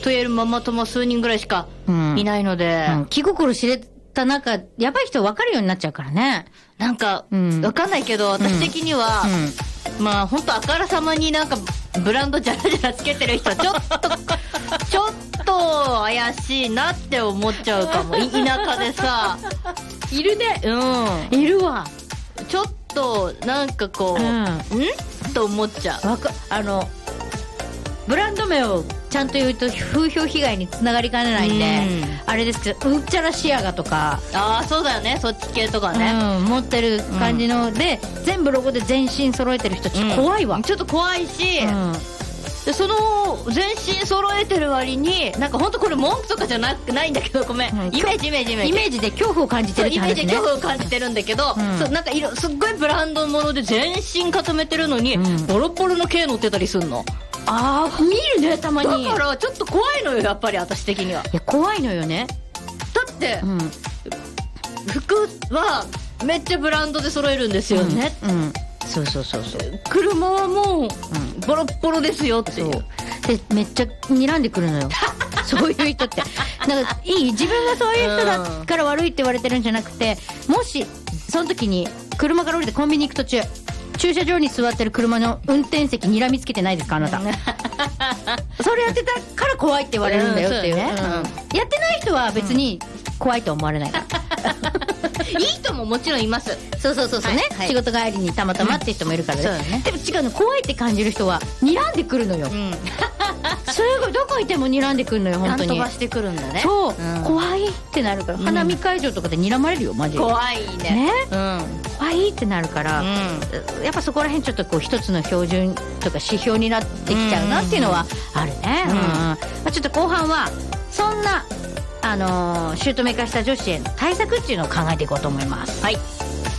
と言えるママ友数人ぐらいしかいないので、 気心知れた中、やばい人分かるようになっちゃうからね。 なんか、わかんないけど、私的には、まあ、ほんとあからさまになんか、ブランドじゃらじゃらつけてる人はちょっと怪しいなって思っちゃうかも。田舎でさ、 いるね。いるわ。 ちょっと、なんかこう、と思っちゃう。 ブランド名をちゃんと言うと風評被害につながりかねないんで、あれですけど、うんちゃらシアガとか、 ああそうだよね、そっち系とかね、 持ってる感じので、全部ロゴで全身揃えてる人ちょっと怖いわ、 ちょっと怖いし、でその全身揃えてる割になんか本当これ文句とかじゃないんだけど、ごめん、イメージで恐怖を感じてるって話ね。 イメージで恐怖を感じてるんだけど、そうなんかすっごいブランドもので全身固めてるのに、ボロボロの毛乗ってたりすんの。 ああ、見るね、たまに。 だからちょっと怖いのよ、やっぱり私的には。 いや、怖いのよね。 だって、服はめっちゃブランドで揃えるんですよね。 そう。 車はもう、ボロッボロですよっていう。 で、めっちゃ睨んでくるのよ。そういう人って。なんか、自分がそういう人だから悪いって言われてるんじゃなくて、もし、その時に、車から降りてコンビニ行く途中、駐車場に座ってる車の運転席睨みつけてないですか、あなた。それやってたから怖いって言われるんだよっていうね。やってない人は別に怖いと思われないから。 いい人ももちろんいます。 そうね、仕事帰りにたまたまって人もいるからね。でも違うの、怖いって感じる人は睨んでくるのよ。それがどこいても睨んでくるのよ、本当に。 飛ばしてくるんだね。 そう、怖いってなるから、花見会場とかで睨まれるよ、マジで。 怖いね。 怖いってなるから、やっぱそこら辺ちょっとこう一つの標準とか指標になってきちゃうなっていうのはあるね。ちょっと後半はそんな姑化した女子への対策っていうのを考えていこうと思います。 はい。